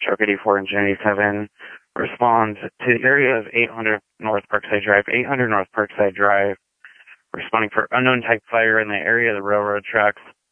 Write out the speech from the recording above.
Stroke 84 and Gen 87, respond to the area of 800 North Parkside Drive. 800 North Parkside Drive, responding for unknown type fire in the area of the railroad tracks.